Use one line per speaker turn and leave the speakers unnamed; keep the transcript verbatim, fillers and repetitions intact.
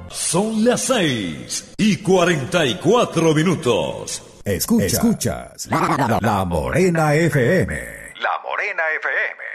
Son las seis y cuarenta y cuatro minutos.
Escuchas, Escuchas la, la, la Morena F M.
La Morena F M.